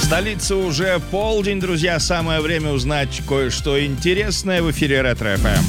столице уже полдень, друзья. Самое время узнать кое-что интересное в эфире Ретро ФМ.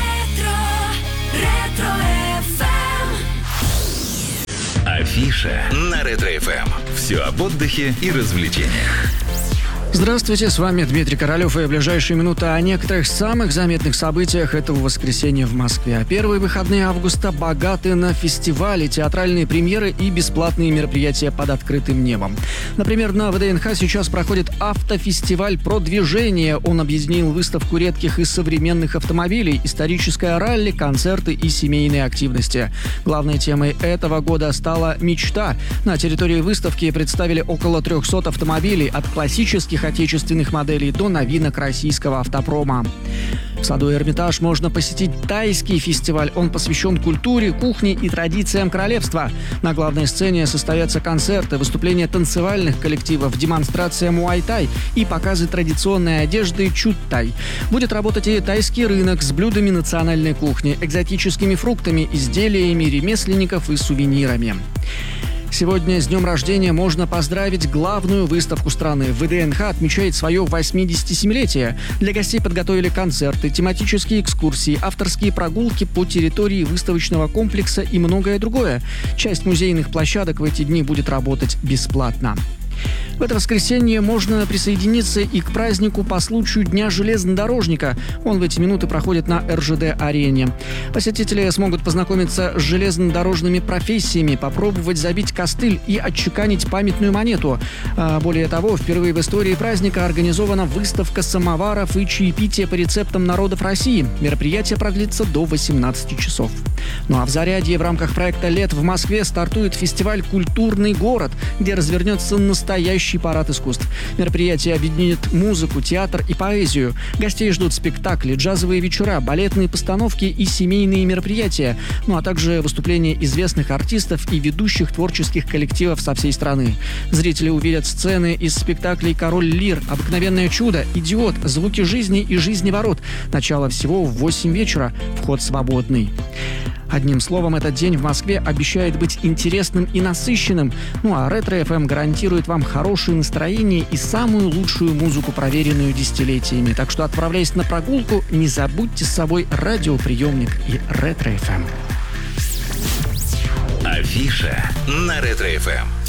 Афиша на Ретро ФМ. Все об отдыхе и развлечениях. Здравствуйте, с вами Дмитрий Королёв, и в ближайшие минуты о некоторых самых заметных событиях этого воскресенья в Москве. Первые выходные августа богаты на фестивали, театральные премьеры и бесплатные мероприятия под открытым небом. Например, на ВДНХ сейчас проходит автофестиваль про движение. Он объединил выставку редких и современных автомобилей, историческое ралли, концерты и семейные активности. Главной темой этого года стала мечта. На территории выставки представили около 300 автомобилей от классических отечественных моделей до новинок российского автопрома. В саду Эрмитаж можно посетить тайский фестиваль. Он посвящен культуре, кухне и традициям королевства. На главной сцене состоятся концерты, выступления танцевальных коллективов, демонстрация муай-тай и показы традиционной одежды чут-тай. Будет работать и тайский рынок с блюдами национальной кухни, экзотическими фруктами, изделиями ремесленников и сувенирами. Сегодня с днем рождения можно поздравить главную выставку страны. ВДНХ отмечает свое 87-летие. Для гостей подготовили концерты, тематические экскурсии, авторские прогулки по территории выставочного комплекса и многое другое. Часть музейных площадок в эти дни будет работать бесплатно. В это воскресенье можно присоединиться и к празднику по случаю Дня железнодорожника. Он в эти минуты проходит на РЖД-арене. Посетители смогут познакомиться с железнодорожными профессиями, попробовать забить костыль и отчеканить памятную монету. Более того, впервые в истории праздника организована выставка самоваров и чаепития по рецептам народов России. Мероприятие продлится до 18 часов. Ну а в Зарядье в рамках проекта «Лет в Москве» стартует фестиваль «Культурный город», где развернется настоящий парад искусств. Мероприятие объединит музыку, театр и поэзию. Гостей ждут спектакли, джазовые вечера, балетные постановки и семейные мероприятия, ну а также выступления известных артистов и ведущих творческих коллективов со всей страны. Зрители увидят сцены из спектаклей «Король Лир», «Обыкновенное чудо», «Идиот», «Звуки жизни» и «Жизневорот». Начало всего в 8 вечера. Вход свободный. Одним словом, этот день в Москве обещает быть интересным и насыщенным. Ну а Ретро ФМ гарантирует вам хорошее настроение и самую лучшую музыку, проверенную десятилетиями. Так что, отправляясь на прогулку, не забудьте с собой радиоприемник и Ретро ФМ. Афиша на Ретро ФМ.